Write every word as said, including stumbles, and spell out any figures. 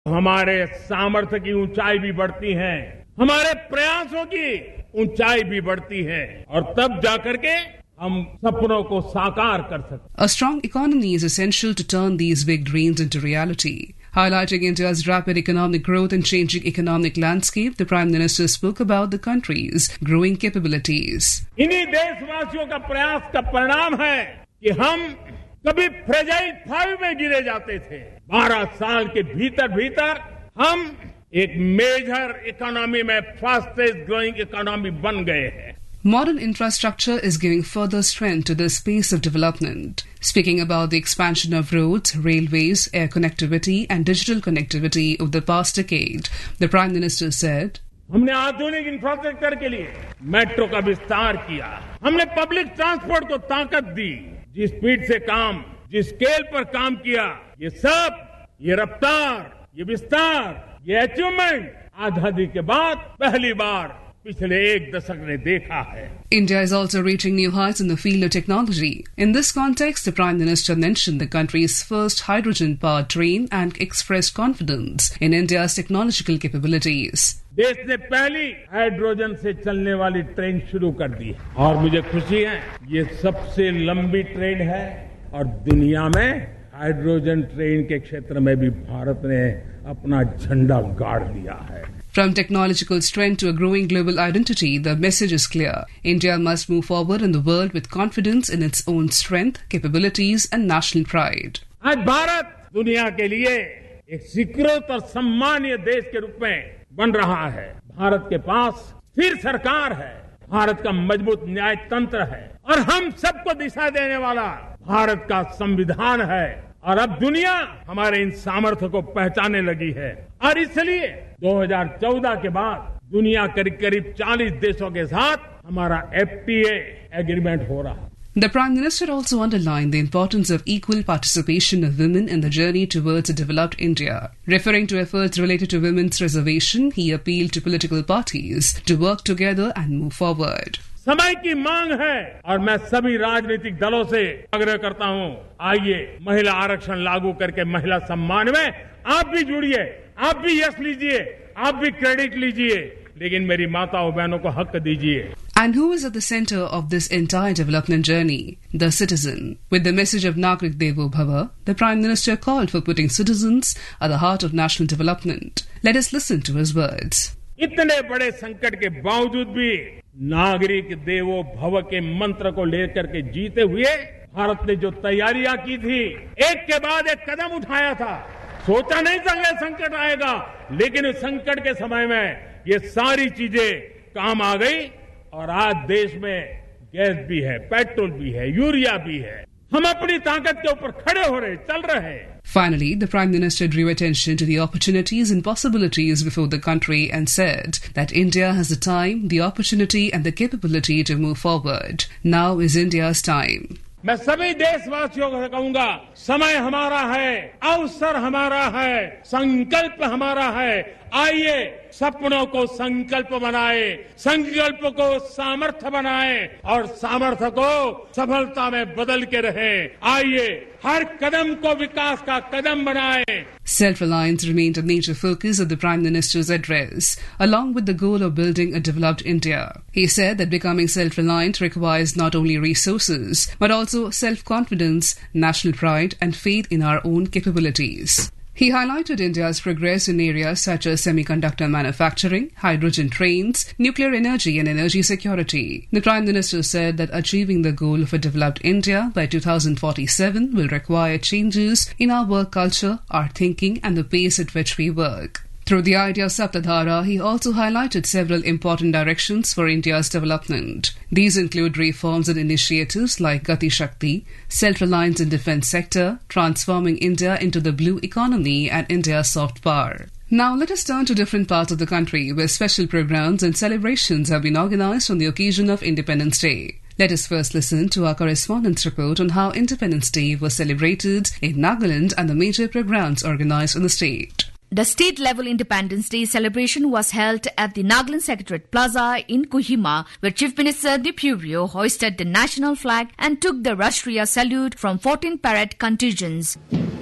हमारे सामर्थ्य की ऊंचाई भी बढ़ती है, हमारे प्रयासों की ऊंचाई भी बढ़ती है और तब जाकर के हम सपनों को साकार कर सकते हैं. A strong economy is essential to turn these big dreams into reality. Highlighting India's rapid economic growth and changing economic landscape, the Prime Minister spoke about the country's growing capabilities. इन्हीं देशवासियों का प्रयास का परिणाम है कि हम कभी फ्रेजाइल फाइव में गिरे जाते थे. बारह साल के भीतर भीतर हम एक मेजर इकोनॉमी में फास्टेस्ट ग्रोइंग इकोनॉमी बन गए हैं. Modern infrastructure is giving further strength to this pace of development. Speaking about the expansion of roads, railways, air connectivity and digital connectivity over the past decade, the Prime Minister said, हमने आधुनिक infrastructure के लिए metro का विस्तार किया. हमने public transport को ताकत दी. जिस स्पीड से काम, जिस स्केल पर काम किया, ये सब, ये रफ्तार, ये विस्तार, ये अचीवमेंट आजादी के बाद पहली बार पिछले एक दशक ने देखा है. India is also reaching new heights in the field of technology. In this context, the Prime Minister mentioned the country's first hydrogen-powered train and expressed confidence in India's technological capabilities. देश ने पहली हाइड्रोजन से चलने वाली train शुरू कर दी है और मुझे खुशी है ये सबसे लंबी ट्रेन है और दुनिया में हाइड्रोजन ट्रेन के क्षेत्र में भी भारत ने अपना झंडा गाड़ दिया है. From technological strength to a growing global identity, the message is clear. India must move forward in the world with confidence in its own strength, capabilities and national pride. आज भारत दुनिया के लिए एक स्वीकृत और सम्मानीय देश के रूप में बन रहा है. भारत के पास स्थिर सरकार है, भारत का मजबूत न्याय तंत्र है और हम सबको दिशा देने वाला भारत का संविधान है. और अब दुनिया हमारे इन सामर्थ्य को पहचानने लगी है और इसलिए दो हज़ार चौदह के बाद दुनिया करीब करीब चालीस देशों के साथ हमारा एफ टी ए एग्रीमेंट हो रहा है. The Prime Minister also underlined the importance of equal participation of women in the journey towards a developed India. Referring to efforts related to women's reservation, he appealed to political parties to work together and move forward. समय की मांग है और मैं सभी राजनीतिक दलों से आग्रह करता हूं, आइए महिला आरक्षण लागू करके महिला सम्मान में आप भी जुड़िए, आप भी यश लीजिए, आप भी क्रेडिट लीजिए, लेकिन मेरी माताओं बहनों को हक दीजिए. And who is at the centre of this entire development journey? The citizen. With the message of Nagrik Devo Bhava, the Prime Minister called for putting citizens at the heart of national development. Let us listen to his words. इतने बड़े संकट के बावजूद भी नागरिक देवो भव के मंत्र को लेकर के जीते हुए भारत ने जो तैयारियां की थी, एक के बाद एक कदम उठाया था. सोचा नहीं था ये संकट आएगा, लेकिन इस संकट के समय में ये सारी चीजें काम आ गई और आज देश में गैस भी है, पेट्रोल भी है, यूरिया भी है. हम अपनी ताकत के ऊपर खड़े हो रहे, चल रहे हैं. Finally, the Prime Minister drew attention to the opportunities and possibilities before the country and said that India has the time, the opportunity and the capability to move forward. Now is India's time. मैं सभी देशवासियों को कहूंगा, समय हमारा है, अवसर हमारा है, संकल्प हमारा है. आइए सपनों को संकल्प बनाए, संकल्प को सामर्थ्य बनाए और सामर्थ्य को सफलता में बदल के रहे. आइए हर कदम को विकास का कदम बनाए. Self-reliance remained a major focus of the Prime Minister's address, along with the goal of building a developed India. He said that becoming self-reliant requires not only resources, but also self-confidence, national pride and faith in our own capabilities. He highlighted India's progress in areas such as semiconductor manufacturing, hydrogen trains, nuclear energy and energy security. The Prime Minister said that achieving the goal of a developed India by two thousand forty-seven will require changes in our work culture, our thinking and the pace at which we work. Through the idea of Saptadhara, he also highlighted several important directions for India's development. These include reforms and initiatives like Gati Shakti, self-reliance in defence sector, transforming India into the blue economy and India's soft power. Now let us turn to different parts of the country where special programs and celebrations have been organised on the occasion of Independence Day. Let us first listen to our correspondent's report on how Independence Day was celebrated in Nagaland and the major programs organised in the state. The state-level Independence Day celebration was held at the Nagaland Secretariat Plaza in Kohima, where Chief Minister Dippurio hoisted the national flag and took the Rashtriya salute from fourteen parade contingents.